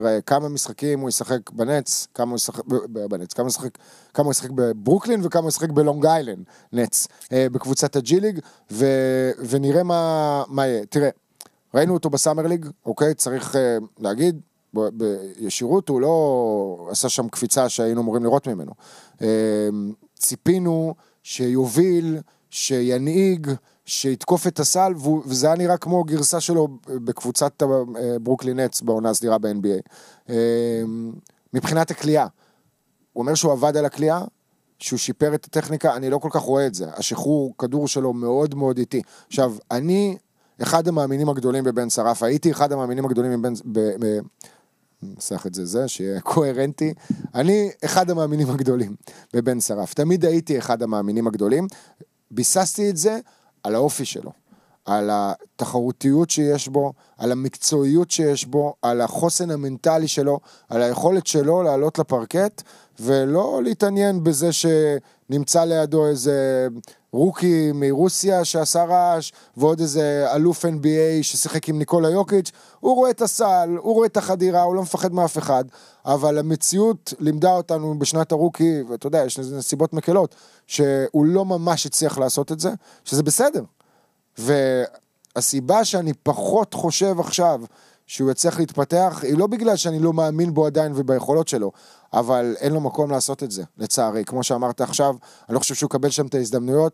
כמה משחקים הוא ישחק בנץ, כמה הוא ישחק בברוקלין, וכמה הוא ישחק בלונג איילנד, נץ, בקבוצת הג'י-ליג, ונראה מה יהיה. תראה, ראינו אותו בסאמר ליג, אוקיי? צריך להגיד, בישירות הוא לא עשה שם קפיצה שהיינו אמורים לראות ממנו. ציפינו שיוביל, שינהיג, שיתקוף את הסל, וזה היה נראה כמו גרסה שלו בקבוצת ברוקלין נץ בעונה הסדירה ב-NBA. מבחינת הקליעה, הוא אומר שהוא עבד על הקליעה, שהוא שיפר את הטכניקה, אני לא כל כך רואה את זה. השחרור כדור שלו מאוד מאוד איטי. עכשיו, אני אחד המאמינים הגדולים בבן שרף, הייתי אחד המאמינים הגדולים נסח את זה, שיהיה קוהרנטי, אני אחד המאמינים הגדולים בבן שרף, תמיד הייתי אחד המאמינים הגדולים, ביססתי את זה על האופי שלו, על התחרותיות שיש בו, על המקצועיות שיש בו, על החוסן המנטלי שלו, על היכולת שלו לעלות לפרקט, ולא להתעניין בזה שנמצא לידו איזה רוקי מרוסיה שעשה רעש, ועוד איזה אלוף NBA ששיחק עם ניקולה יוקיץ', הוא רואה את הסל, הוא רואה את החדירה, הוא לא מפחד מאף אחד, אבל המציאות לימדה אותנו בשנת הרוקי, ואתה יודע, יש לזה נסיבות מקלות, שהוא לא ממש הצליח לעשות את זה, שזה בסדר. והסיבה שאני פחות חושב עכשיו שהוא יצליח להתפתח, היא לא בגלל שאני לא מאמין בו עדיין וביכולות שלו, אבל אין לו מקום לעשות את זה, לצערי. כמו שאמרת עכשיו, אני לא חושב שהוא קבל שם את ההזדמנויות,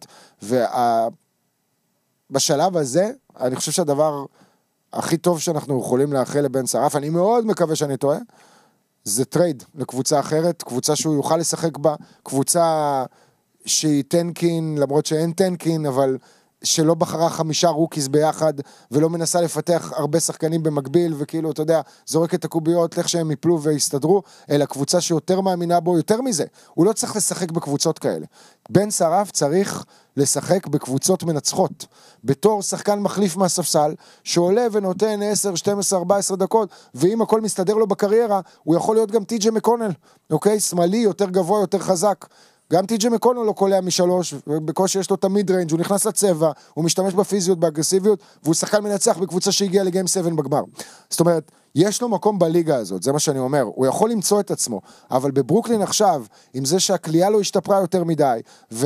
ובשלב הזה, אני חושב שהדבר הכי טוב שאנחנו יכולים לאחל לבן שרף, אני מאוד מקווה שאני טועה, זה טרייד לקבוצה אחרת, קבוצה שהוא יוכל לשחק בה, קבוצה שהיא טנקין, למרות שאין טנקין, אבל שלא בחרה 5 רוקיז ביחד, ולא מנסה לפתח הרבה שחקנים במקביל, וכאילו, אתה יודע, זורק את הקוביות, לך שהם יפלו ויסתדרו, אלא קבוצה שיותר מאמינה בו, יותר מזה. הוא לא צריך לשחק בקבוצות כאלה. בן שרף צריך לשחק בקבוצות מנצחות, בתור שחקן מחליף מהספסל, שעולה ונותן 10, 12, 14 דקות, ואם הכל מסתדר לו בקריירה, הוא יכול להיות גם טי.ג'יי מקונל, אוקיי? שמאלי, יותר גבוה, יותר חזק. גם טי.ג'יי מקונל לא קולע מ3, ובקושי יש לו את המיד ריינג', הוא נכנס לצבע, הוא משתמש בפיזיות, באגרסיביות, והוא שחקן מנצח בקבוצה שהגיעה לגיים 7 בגמר. זאת אומרת, יש לו מקום בליגה הזאת, זה מה שאני אומר, הוא יכול למצוא את עצמו, אבל בברוקלין עכשיו, עם זה שהקליעה לא השתפרה יותר מדי,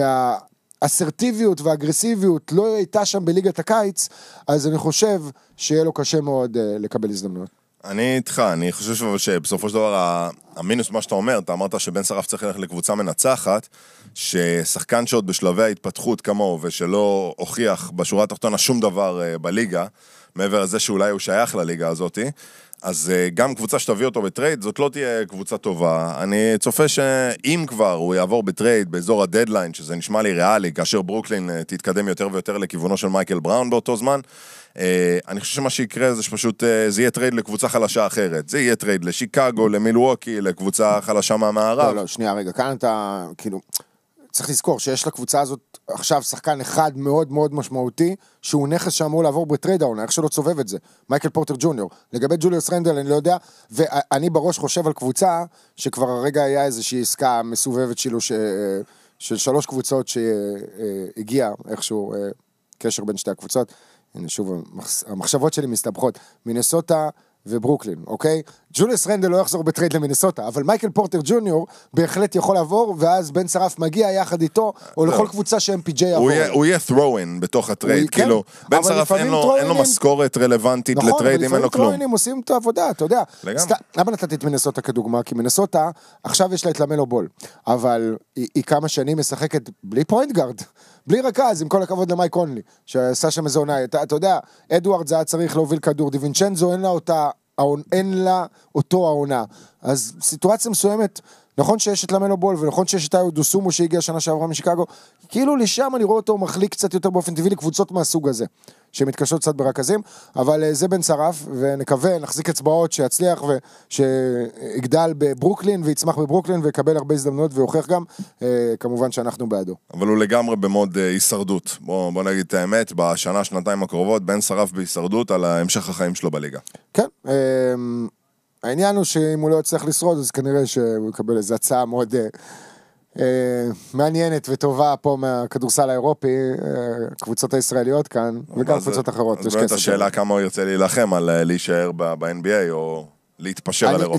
והאסרטיביות והאגרסיביות לא הייתה שם בליגת הקיץ, אז אני חושב שיהיה לו קשה מאוד לקבל הזדמנויות. אני איתך, אני חושב שבסופו של דבר המינוס מה שאתה אומר, אתה אמרת שבן שרף צריך ללכת לקבוצה מנצחת, ששחקן שעוד בשלבי ההתפתחות כמוהו, ושלא הוכיח בשורה התחתונה שום דבר בליגה, מעבר לזה שאולי הוא שייך לליגה הזאת, אז גם קבוצה שתביא אותו בטרייד, זאת לא תהיה קבוצה טובה. אני צופה שאם כבר הוא יעבור בטרייד באזור הדדליין, שזה נשמע לי ריאלי, כאשר ברוקלין תתקדם יותר ויותר לכיוונו של מייקל בראון באותו זמן, אני חושב שמה שיקרה זה שפשוט זה יהיה טרייד לקבוצה חלשה אחרת. זה יהיה טרייד לשיקגו, למילווקי, לקבוצה חלשה מהמערב. לא, שנייה רגע, כאן אתה כאילו צריך לזכור שיש לקבוצה הזאת עכשיו שחקן אחד מאוד מאוד משמעותי, שהוא נכס שאמור לעבור בטרייד העונה, איך שלא צובב את זה, מייקל פורטר ג'וניור. לגבי ג'וליוס רנדל אני לא יודע, ואני בראש חושב על קבוצה, שכבר הרגע היה איזושהי עסקה מסובבת שלו, של 3 קבוצות שהגיעה, איכשהו קשר בין שתי הקבוצות, הנה שוב, המחשבות שלי מסתבכות, מינסוטה וברוקלין, אוקיי? ג'וליוס רנדל לא יחזור בטרייד למינסוטה, אבל מייקל פורטר ג'וניור בהחלט יכול לעבור, ואז בן שרף מגיע יחד איתו, או לכל קבוצה ש-MPJ יעבור. הוא יהיה throw-in בתוך הטרייד, כאילו, בן שרף אין לו משכורת רלוונטית לטרייד, אם אין לו כלום. נכון, אבל עושים את העבודה, אתה יודע. למה נתתי את מינסוטה כדוגמה? כי מינסוטה, עכשיו יש לה את למלו בול, אבל היא כמה שנים משחקת בלי פוינט גארד, בלי רכז, עם כל הכבוד למייק קונלי, שעשה שם איזה עונה. אתה יודע, אדוארד זה היה צריך להוביל כדור, דיווינצ'נזו אין לה אותו העונה. אז סיטואציה מסוימת, נכון שיש את למלו בול, ונכון שיש את איו דוסומו שהגיע שנה שעברה משיקגו, כאילו לשם אני רואה אותו מחליק קצת יותר באופן טבעי לקבוצות מהסוג הזה, שמתקשות קצת ברכזים, אבל זה בן שרף, ונקווה, נחזיק אצבעות שיצליח, ושיגדל בברוקלין, ויצמח בברוקלין, ויקבל הרבה הזדמנויות, ויוכיח גם, כמובן שאנחנו בעדו. אבל הוא לגמרי במוד הישרדות. בוא נגיד את האמת, בשנה, שנתיים הקרובות, בן שרף בהישרדות על המשך החיים שלו בליגה. כן, העניין הוא שאם הוא לא יצליח לשרוד, אז כנראה שהוא יקבל איזו הצעה מאוד מעניינת וטובה פה מהכדורסל האירופי, קבוצות הישראליות כאן, וגם קבוצות אחרות. אז באמת השאלה כמה הוא ירצה להילחם על להישאר ב-NBA או להתפשר על אירופה.